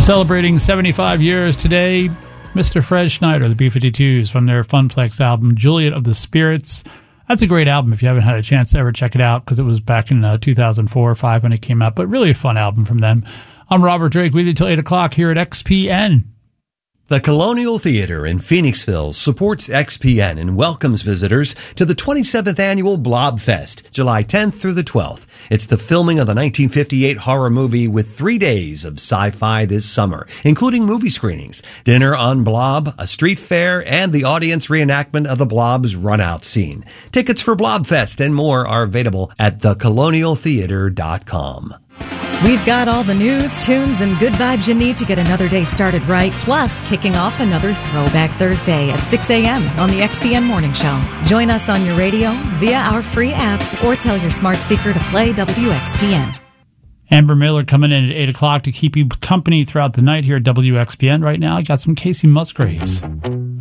Celebrating 75 years today, Mr. Fred Schneider, the B-52s, from their Funplex album, Juliet of the Spirits. That's a great album if you haven't had a chance to ever check it out, because it was back in 2004 or 5 when it came out, but really a fun album from them. I'm Robert Drake, with you till 8 o'clock here at XPN. The Colonial Theater in Phoenixville supports XPN and welcomes visitors to the 27th Annual Blobfest, July 10th through the 12th. It's the filming of the 1958 horror movie with 3 days of sci-fi this summer, including movie screenings, dinner on Blob, a street fair, and the audience reenactment of the Blob's run-out scene. Tickets for Blobfest and more are available at thecolonialtheater.com. We've got all the news, tunes, and good vibes you need to get another day started right, plus kicking off another Throwback Thursday at 6 a.m. on the XPN Morning Show. Join us on your radio, via our free app, or tell your smart speaker to play WXPN. Amber Miller coming in at 8 o'clock to keep you company throughout the night here at WXPN. Right now, I got some Casey Musgraves.